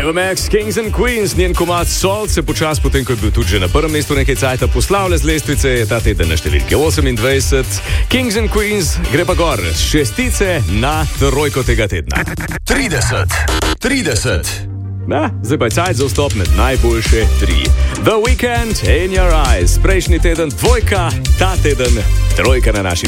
Ava Max, Kings and Queens, njen komad Salt se počas, potem ko je bil tudi že na prvem mestu nekaj cajta, poslavlja z lestvice, je ta teden na številke 28. Kings and Queens gre pa gor z šestice na trojko tega tedna. 30. Zdaj pa je cajt za vstop med najboljše 3. The Weeknd, In Your Eyes, prejšnji teden dvojka, ta teden trojka na naši